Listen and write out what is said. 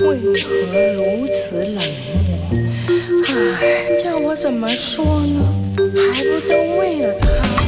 为何如此冷漠？唉，叫我怎么说呢？还不都为了他？